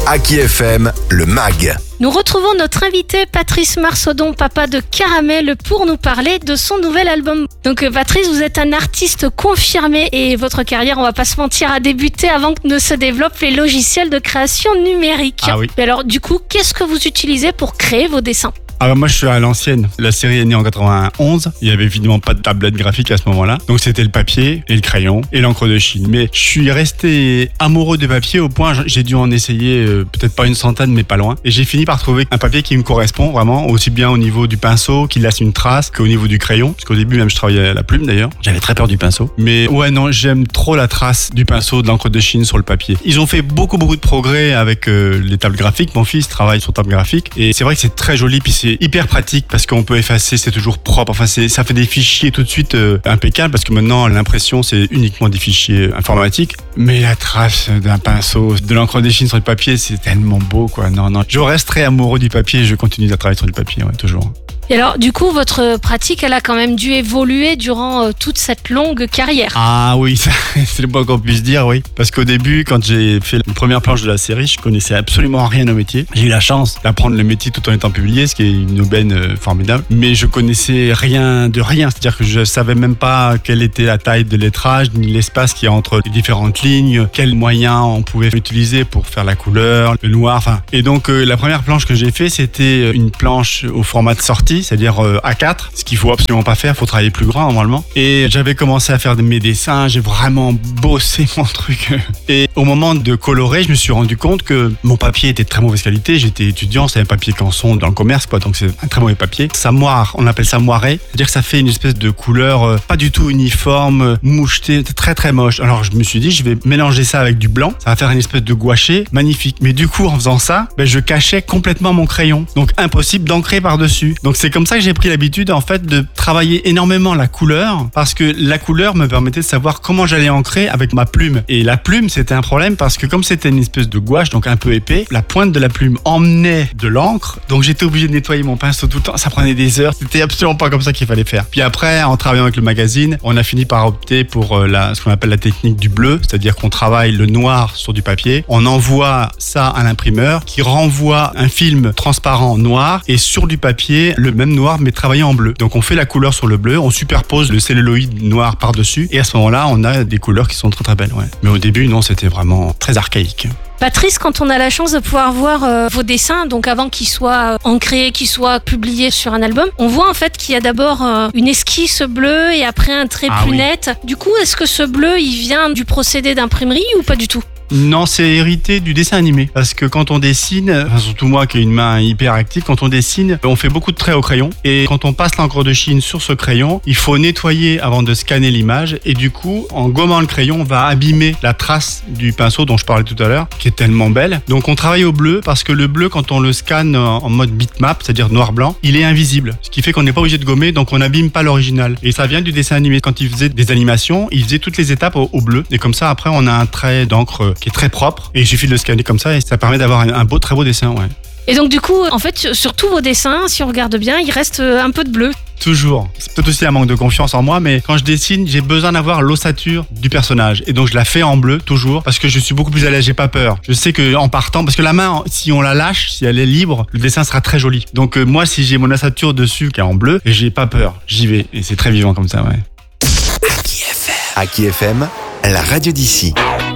Aki FM, le MAG. Nous retrouvons notre invité Patrice Marsaudon, papa de Caramel, pour nous parler de son nouvel album. Donc Patrice, vous êtes un artiste confirmé et votre carrière, on va pas se mentir, a débuté avant que ne se développent les logiciels de création numérique. Ah oui. Et alors du coup, qu'est-ce que vous utilisez pour créer vos dessins ? Moi je suis à l'ancienne. La série est née en 91. Il y avait évidemment pas de tablette graphique à ce moment-là. Donc c'était le papier et le crayon et l'encre de Chine. Mais je suis resté amoureux du papier au point, j'ai dû en essayer peut-être pas une centaine mais pas loin. Et j'ai fini par trouver un papier qui me correspond vraiment, aussi bien au niveau du pinceau, qui laisse une trace, qu'au niveau du crayon. Parce qu'au début même je travaillais à la plume d'ailleurs. J'avais très peur du pinceau. Mais ouais non, j'aime trop la trace du pinceau, de l'encre de Chine sur le papier. Ils ont fait beaucoup de progrès avec les tables graphiques. Mon fils travaille sur table graphique. Et c'est vrai que c'est très joli, puis c'est hyper pratique parce qu'on peut effacer, c'est toujours propre. Enfin, ça fait des fichiers tout de suite impeccables parce que maintenant l'impression c'est uniquement des fichiers informatiques. Mais la trace d'un pinceau, de l'encre de Chine sur le papier, c'est tellement beau quoi. Non, je resterai amoureux du papier et je continue à travailler sur le papier, ouais, toujours. Et alors, du coup, votre pratique, elle a quand même dû évoluer durant toute cette longue carrière. Ah oui, c'est le moins qu'on puisse dire, oui. Parce qu'au début, quand j'ai fait la première planche de la série, je connaissais absolument rien au métier. J'ai eu la chance d'apprendre le métier tout en étant publié, ce qui est une aubaine formidable. Mais je connaissais rien de rien. C'est-à-dire que je savais même pas quelle était la taille de lettrage, ni l'espace qu'il y a entre les différentes lignes, quels moyens on pouvait utiliser pour faire la couleur, le noir, enfin. Et donc, la première planche que j'ai fait, c'était une planche au format de sortie, c'est-à-dire A4, ce qu'il faut absolument pas faire, il faut travailler plus grand normalement. Et j'avais commencé à faire mes dessins, j'ai vraiment bossé mon truc. Et au moment de colorer, je me suis rendu compte que mon papier était de très mauvaise qualité. J'étais étudiant, c'est un papier Canson dans le commerce, quoi, donc c'est un très mauvais papier. Ça moire, on appelle ça moiré, c'est-à-dire que ça fait une espèce de couleur pas du tout uniforme, mouchetée, très moche. Alors je me suis dit, je vais mélanger ça avec du blanc, ça va faire une espèce de gouaché magnifique. Mais du coup, en faisant ça, je cachais complètement mon crayon, donc impossible d'ancrer par-dessus. Donc c'est comme ça que j'ai pris l'habitude en fait de travailler énormément la couleur parce que la couleur me permettait de savoir comment j'allais ancrer avec ma plume. Et la plume, c'était un problème parce que comme c'était une espèce de gouache, donc un peu épais, la pointe de la plume emmenait de l'encre, donc j'étais obligé de nettoyer mon pinceau tout le temps. Ça prenait des heures, c'était absolument pas comme ça qu'il fallait faire. Puis après, en travaillant avec le magazine, on a fini par opter pour ce qu'on appelle la technique du bleu, c'est-à-dire qu'on travaille le noir sur du papier, on envoie ça à l'imprimeur qui renvoie un film transparent noir et sur du papier le même noir mais travaillé en bleu. Donc on fait la couleur sur le bleu, on superpose le celluloïd noir par-dessus et à ce moment-là on a des couleurs qui sont très belles. Ouais. Mais au début non, c'était vraiment très archaïque. Patrice, quand on a la chance de pouvoir voir vos dessins, donc avant qu'ils soient ancrés, qu'ils soient publiés sur un album, on voit en fait qu'il y a d'abord une esquisse bleue et après un trait plus net. Du coup, est-ce que ce bleu, il vient du procédé d'imprimerie ou pas du tout ? Non, c'est hérité du dessin animé. Parce que quand on dessine, surtout moi qui ai une main hyper active, quand on dessine, on fait beaucoup de traits au crayon. Et quand on passe l'encre de Chine sur ce crayon, il faut nettoyer avant de scanner l'image. Et du coup, en gommant le crayon, on va abîmer la trace du pinceau dont je parlais tout à l'heure, qui est tellement belle. Donc on travaille au bleu parce que le bleu, quand on le scanne en mode bitmap, c'est-à-dire noir-blanc, il est invisible. Ce qui fait qu'on n'est pas obligé de gommer, donc on n'abîme pas l'original. Et ça vient du dessin animé. Quand il faisait des animations, il faisait toutes les étapes au bleu. Et comme ça, après, on a un trait d'encre qui est très propre et il suffit de le scanner comme ça et ça permet d'avoir un très beau dessin, ouais. Et donc du coup, en fait, sur tous vos dessins, si on regarde bien, il reste un peu de bleu. Toujours. C'est peut-être aussi un manque de confiance en moi, mais quand je dessine, j'ai besoin d'avoir l'ossature du personnage. Et donc je la fais en bleu, toujours, parce que je suis beaucoup plus à l'aise, j'ai pas peur. Je sais que en partant, parce que la main, si on la lâche, si elle est libre, le dessin sera très joli. Donc moi, si j'ai mon ossature dessus qui est en bleu, et j'ai pas peur, j'y vais. Et c'est très vivant comme ça, ouais. Aki FM, la radio d'ici.